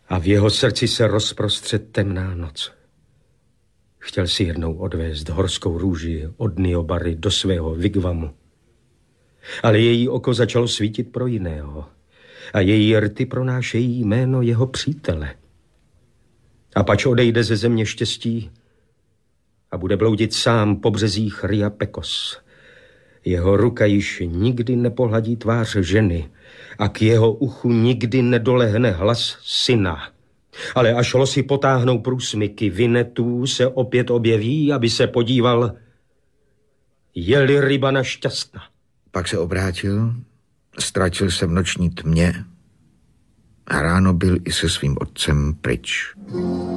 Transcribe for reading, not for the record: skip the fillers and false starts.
A v jeho srdci se rozprostřed temná noc. Chtěl si jednou odvést horskou růži od Niobary do svého vigvamu. Ale její oko začalo svítit pro jiného. A její rty pronášejí jméno jeho přítele. A pač odejde ze země štěstí a bude bloudit sám po březích Ria Pecos. Jeho ruka již nikdy nepohladí tvář ženy a k jeho uchu nikdy nedolehne hlas syna. Ale až losy potáhnou průsmyky, Vinetů se opět objeví, aby se podíval, je-li rybana šťastná. Pak se obrátil, ztratil se v noční tmě a ráno byl i se svým otcem pryč.